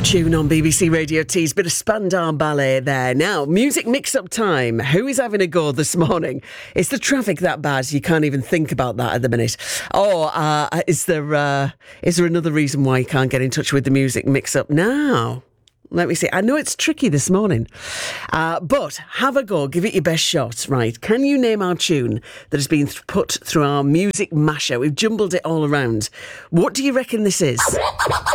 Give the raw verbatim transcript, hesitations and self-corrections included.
Tune on B B C Radio T's bit of Spandau Ballet there. Now, music mix-up time. Who is having a go this morning? Is the traffic that bad you can't even think about that at the minute? Or uh, is there uh, is there another reason why you can't get in touch with the music mix-up now? Let me see. I know it's tricky this morning, uh, but have a go. Give it your best shot, right? Can you name our tune that has been th- put through our music masher? We've jumbled it all around. What do you reckon this is?